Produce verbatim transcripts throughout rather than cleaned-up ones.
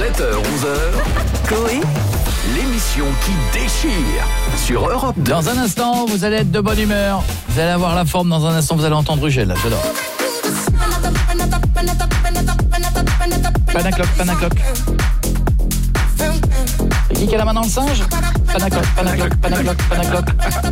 sept heures onze heures, Coé, l'émission qui déchire sur Europe deux. Dans un instant, vous allez être de bonne humeur. Vous allez avoir la forme. Dans un instant, vous allez entendre Rugel. Là, j'adore. Panacloc, panacloc. C'est qui qui a la main dans le singe? Panacloc, panacloc, panacloc, panacloc.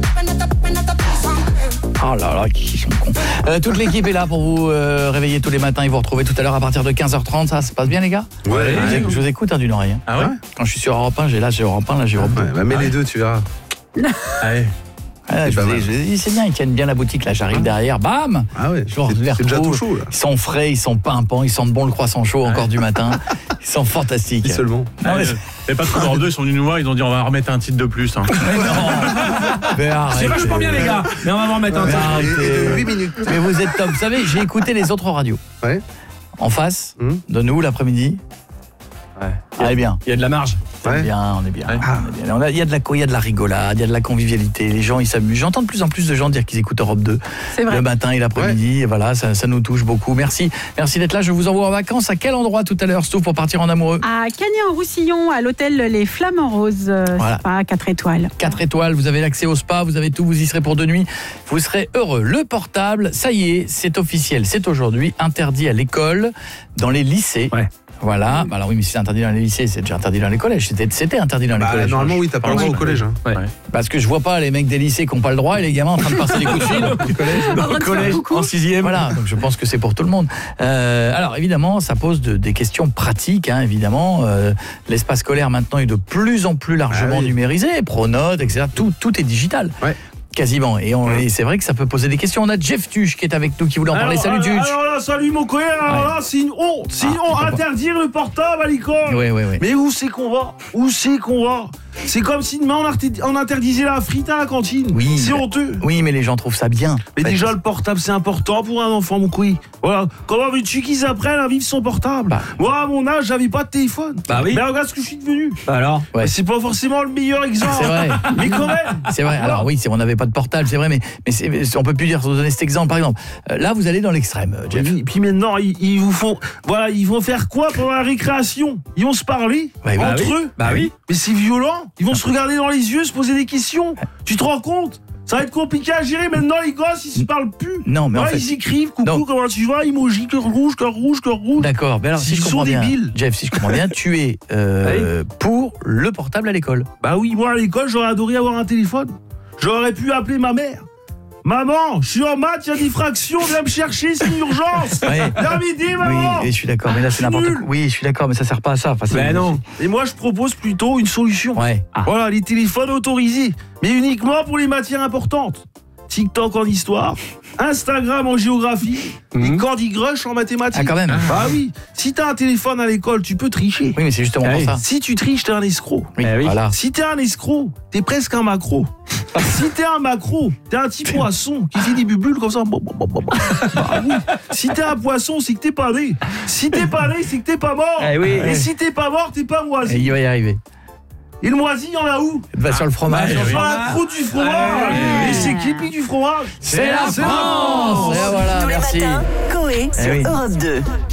Oh là là, qui sont cons. Euh, toute l'équipe est là pour vous euh, réveiller tous les matins et vous retrouver tout à l'heure à partir de quinze heures trente. Ça se passe bien, les gars? Ouais. Je vous, je vous écoute hein, d'une oreille. Hein. Ah ouais? Quand je suis sur Europe un, j'ai là, j'ai Europe un, là, j'ai Europe deux. Ouais, bah mets ah les ouais. deux, tu verras. Allez. Ah, je vous ai, je vous ai dit, c'est bien, ils tiennent bien la boutique, là, j'arrive derrière, bam. Ah ouais, Je vous les c'est déjà retrouve. tout chaud là. Ils sont frais, ils sont pimpants, ils sentent bon le croissant chaud encore du matin. Ils sont fantastiques. Dis seulement. Non, mais... Les patrons d'Europe deux, ils sont venus nous voir, ils ont dit on va remettre un titre de plus. Hein. Mais non. Mais arrêtez. C'est vachement bien les gars, mais on va en remettre un Mais titre. arrêtez. huit minutes. Mais vous êtes top. Vous savez, j'ai écouté les autres radios. Ouais. En face Hum. de nous l'après-midi. Ouais. Allez bien. Il y a de la marge. On est Ouais. bien, on est bien. Ouais. On est bien. On a- Il y a de la co- il y a de la rigolade, il y a de la convivialité. Les gens, ils s'amusent. J'entends de plus en plus de gens dire qu'ils écoutent Europe deux C'est vrai. le matin et l'après-midi. Et voilà, ça, ça nous touche beaucoup. Merci, merci d'être là. Je vous envoie en vacances. À quel endroit tout à l'heure, Stouff, pour partir en amoureux? À Cagny-en-Roussillon, à l'hôtel Les Flamants Roses, euh, Voilà. spa quatre étoiles. quatre étoiles, vous avez l'accès au spa, vous avez tout, vous y serez pour deux nuits. Vous serez heureux. Le portable, ça y est, c'est officiel. C'est aujourd'hui interdit à l'école, dans les lycées. Ouais. Voilà. Bah alors oui, mais si c'est interdit dans les lycées, c'est déjà interdit dans les collèges. C'était, c'était interdit dans les Bah, collèges. normalement, oui, t'as pas le droit au collège. Hein. Ouais. Parce que je vois pas les mecs des lycées qui n'ont pas le droit et les gamins en train de passer des coups de fil. Du collège. En train de se faire coucou. en sixième. Voilà, donc je pense que c'est pour tout le monde. Euh, alors évidemment, ça pose de, des questions pratiques, hein, évidemment. Euh, l'espace scolaire maintenant est de plus en plus largement Ah oui. numérisé, Pronote, et cetera. Tout, tout est digital. Ouais. Quasiment. Et, on- et c'est vrai que ça peut poser des questions. On a Jeff Tuch qui est avec nous, qui voulait en parler. Salut Tuch. Alors là, salut mon copain, alors Ouais. là, c'est une honte, c'est une Ah, honte, pourquoi interdire le portable à l'école. Oui, oui, oui. Mais où c'est qu'on va? Où c'est qu'on va? C'est comme si demain on, arti- on interdisait la frite à la cantine. Oui. C'est honteux. Oui, mais les gens trouvent ça bien. Mais Bah, déjà le portable c'est important pour un enfant mon couille. Voilà. Comment veux-tu qu'ils apprennent à vivre sans portable? Bah. Moi à mon âge j'avais pas de téléphone. Bah oui. Mais regarde ce que je suis devenu. Bah alors Ouais. Mais c'est pas forcément le meilleur exemple. C'est vrai. Mais quand même. C'est vrai. Alors oui, c'est- on n'avait pas de portable, c'est vrai, mais, mais c'est- mais on peut plus dire, vous donner cet exemple. Par exemple, euh, là, vous allez dans l'extrême, euh, Jeff. Et puis maintenant, ils, ils vous font, voilà, ils vont faire quoi pendant la récréation? Ils vont se parler Ouais, bah entre oui. eux. Bah oui. Mais c'est violent. Ils vont se regarder dans les yeux, se poser des questions. Tu te rends compte? Ça va être compliqué à gérer. Maintenant, les gosses, ils se parlent plus. Non, mais en Ouais, fait- ils écrivent. Coucou, Non. comment tu vas? Emoji, cœur rouge, cœur rouge, cœur rouge. D'accord, mais alors si Ils je sont comprends bien, débiles. Jeff, si je comprends bien, tu es euh, pour le portable à l'école. Bah oui, moi à l'école, j'aurais adoré avoir un téléphone. J'aurais pu appeler ma mère. Maman, je suis en maths, il y a des fractions, viens me chercher, c'est une urgence. Ouais. Viens m'aider, Oui, maman. et je suis d'accord, mais là c'est n'importe Nul. quoi. Oui, je suis d'accord, mais ça sert pas à ça. Enfin, c'est- Bah non. Et moi, je propose plutôt une solution. Ouais. Voilà, les téléphones autorisés, mais uniquement pour les matières importantes. TikTok en histoire, Instagram en géographie, et Mhm. Candy Crush en mathématiques. Ah, quand même. Bah oui, si t'as un téléphone à l'école, tu peux tricher. Oui, mais c'est justement Ah pour oui. ça. Si tu triches, t'es un escroc. Oui, Eh oui. voilà. Si t'es un escroc, t'es presque un macro. Si t'es un macro, t'es un petit poisson qui fait des bulles comme ça. Bah oui. Si t'es un poisson, c'est que t'es pas né. Si t'es pas né, c'est que t'es pas mort. Eh oui. Et si t'es pas mort, t'es pas Et moisi. il va y arriver. Et le moisi, il y en a où? Bah, sur le fromage. Sur oui. la croûte du fromage. Ouais. Et c'est qui pique du fromage? C'est la C'est la France. France. Et voilà, Tous les merci. matins, Coé Eh sur oui. Europe deux.